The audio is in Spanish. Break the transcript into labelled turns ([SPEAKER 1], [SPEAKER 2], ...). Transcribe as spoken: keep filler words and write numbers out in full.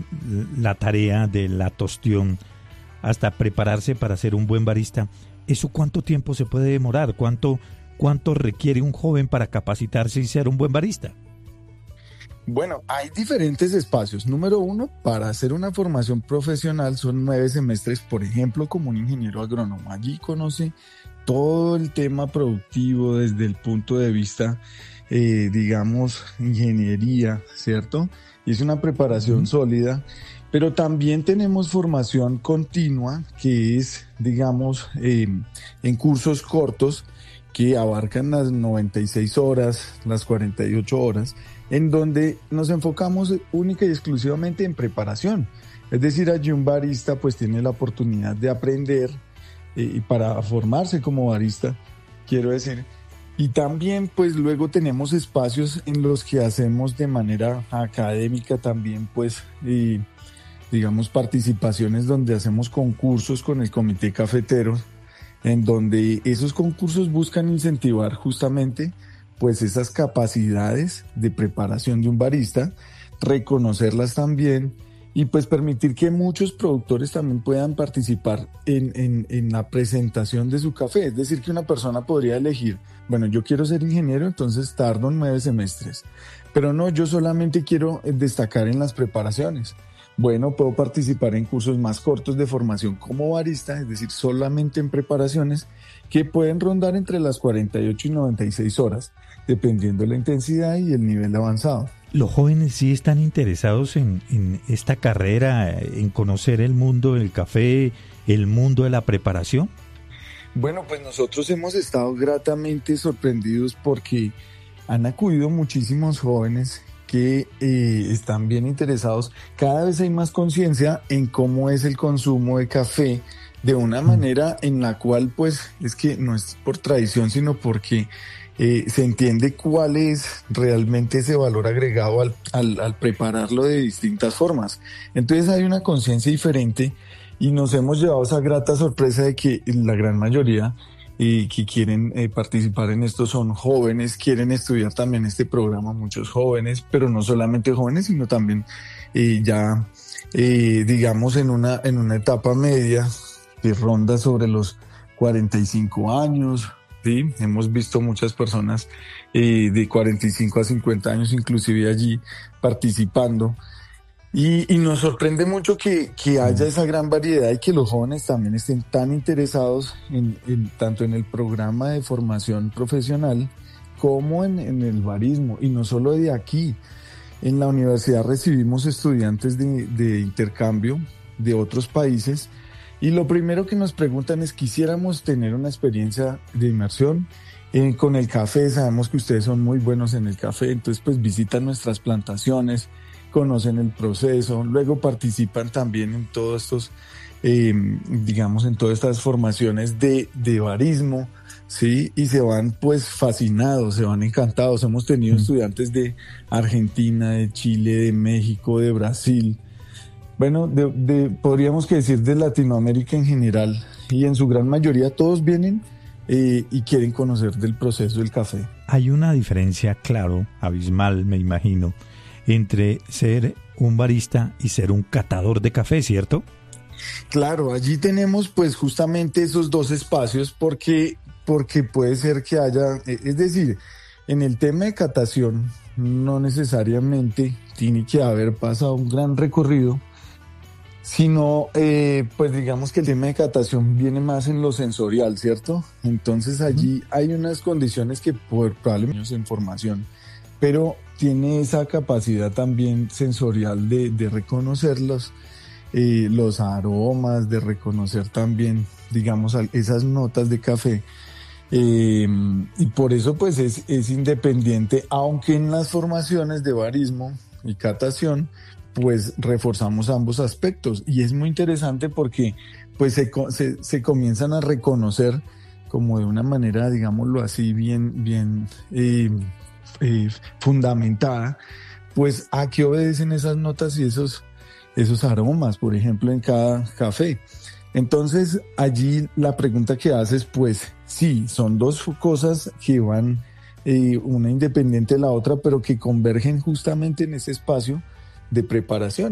[SPEAKER 1] la tarea de la tostión hasta prepararse para ser un buen barista, ¿eso cuánto tiempo se puede demorar? ¿Cuánto, cuánto requiere un joven para capacitarse y ser un buen barista?
[SPEAKER 2] Bueno, hay diferentes espacios. Número uno, para hacer una formación profesional son nueve semestres, por ejemplo, como un ingeniero agrónomo. Allí conoce todo el tema productivo desde el punto de vista, eh, digamos, ingeniería, ¿cierto? Y es una preparación uh-huh. sólida, pero también tenemos formación continua, que es, digamos, eh, en cursos cortos, que abarcan las noventa y seis horas, las cuarenta y ocho horas, en donde nos enfocamos única y exclusivamente en preparación. Es decir, allí un barista pues tiene la oportunidad de aprender eh, para formarse como barista, quiero decir. Y también pues luego tenemos espacios en los que hacemos de manera académica también pues eh, digamos participaciones donde hacemos concursos con el comité cafetero, en donde esos concursos buscan incentivar justamente pues esas capacidades de preparación de un barista, reconocerlas también y pues permitir que muchos productores también puedan participar en, en, en la presentación de su café. Es decir, que una persona podría elegir, bueno, yo quiero ser ingeniero, entonces tardo nueve semestres, pero no, yo solamente quiero destacar en las preparaciones. Bueno, puedo participar en cursos más cortos de formación como barista, es decir, solamente en preparaciones que pueden rondar entre las cuarenta y ocho y noventa y seis horas, dependiendo de la intensidad y el nivel avanzado.
[SPEAKER 1] ¿Los jóvenes sí están interesados en, en esta carrera, en conocer el mundo del café, el mundo de la preparación?
[SPEAKER 2] Bueno, pues nosotros hemos estado gratamente sorprendidos porque han acudido muchísimos jóvenes que eh, están bien interesados. Cada vez hay más conciencia en cómo es el consumo de café, de una manera en la cual pues es que no es por tradición, sino porque eh, se entiende cuál es realmente ese valor agregado al, al, al prepararlo de distintas formas. Entonces hay una conciencia diferente y nos hemos llevado esa grata sorpresa de que la gran mayoría y que quieren eh, participar en esto son jóvenes, quieren estudiar también este programa, muchos jóvenes, pero no solamente jóvenes, sino también eh, ya, eh, digamos, en una, en una etapa media que ronda sobre los cuarenta y cinco años, ¿sí? Hemos visto muchas personas eh, de cuarenta y cinco a cincuenta años inclusive allí participando. Y, y nos sorprende mucho que, que haya esa gran variedad y que los jóvenes también estén tan interesados en, en, tanto en el programa de formación profesional como en, en el barismo. Y no solo de aquí. En la universidad recibimos estudiantes de, de intercambio de otros países y lo primero que nos preguntan es: quisiéramos tener una experiencia de inmersión eh, con el café. Sabemos que ustedes son muy buenos en el café, entonces pues visitan nuestras plantaciones, conocen el proceso, luego participan también en todos estos, eh, digamos, en todas estas formaciones de, de barismo, ¿sí? Y se van pues fascinados, se van encantados. Hemos tenido mm. estudiantes de Argentina, de Chile, de México, de Brasil, bueno, de, de, podríamos que decir de Latinoamérica en general, y en su gran mayoría todos vienen eh, y quieren conocer del proceso del café.
[SPEAKER 1] Hay una diferencia, claro, abismal, me imagino, entre ser un barista y ser un catador de café, ¿cierto?
[SPEAKER 2] Claro, allí tenemos pues justamente esos dos espacios porque, porque puede ser que haya, es decir, en el tema de catación no necesariamente tiene que haber pasado un gran recorrido, sino eh, pues digamos que el tema de catación viene más en lo sensorial, ¿cierto? Entonces allí uh-huh. hay unas condiciones que por, probablemente en formación, pero tiene esa capacidad también sensorial de, de reconocer los, eh, los aromas, de reconocer también, digamos, esas notas de café. Eh, y por eso pues es, es independiente, aunque en las formaciones de barismo y catación pues reforzamos ambos aspectos. Y es muy interesante porque pues se, se, se comienzan a reconocer como de una manera, digámoslo así, bien, bien eh, Eh, fundamentada, pues a qué obedecen esas notas y esos, esos aromas, por ejemplo, en cada café. Entonces, allí la pregunta que haces, pues sí, son dos cosas que van eh, una independiente de la otra, pero que convergen justamente en ese espacio de preparación.